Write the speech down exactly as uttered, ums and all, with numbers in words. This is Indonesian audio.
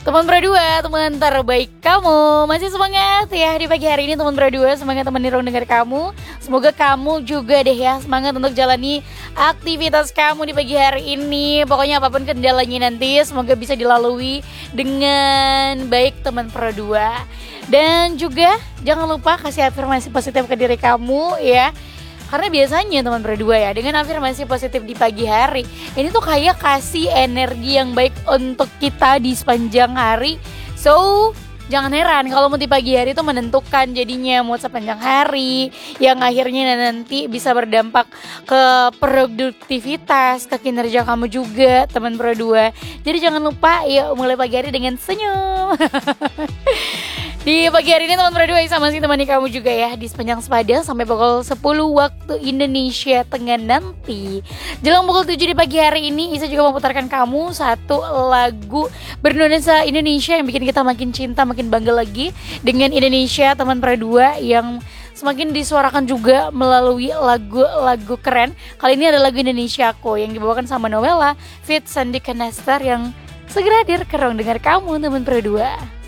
Teman berdua, teman terbaik kamu. Masih semangat ya di pagi hari ini teman berdua. Semangat teman di ruang dengar kamu. Semoga kamu juga deh ya semangat untuk jalani aktivitas kamu di pagi hari ini. Pokoknya apapun kendalanya nanti semoga bisa dilalui dengan baik teman berdua. Dan juga jangan lupa kasih afirmasi positif ke diri kamu ya. Karena biasanya teman berdua ya, dengan afirmasi positif di pagi hari, ini tuh kayak kasih energi yang baik untuk kita di sepanjang hari. So, jangan heran kalau mood di pagi hari itu menentukan jadinya mood sepanjang hari, yang akhirnya nanti bisa berdampak ke produktivitas, ke kinerja kamu juga teman berdua. Jadi jangan lupa ya mulai pagi hari dengan senyum. Di pagi hari ini teman berdua sama si temani kamu juga ya di sepanjang sepada sampai pukul sepuluh waktu Indonesia Tengah nanti. Jelang pukul tujuh di pagi hari ini Isa juga memutarkan kamu satu lagu bernuansa Indonesia yang bikin kita makin cinta, makin bangga lagi dengan Indonesia teman berdua, yang semakin disuarakan juga melalui lagu-lagu keren. Kali ini ada lagu Indonesiaku yang dibawakan sama Nowela Fit Sandi Kanastar yang segera hadir ke ruang dengar kamu teman berdua.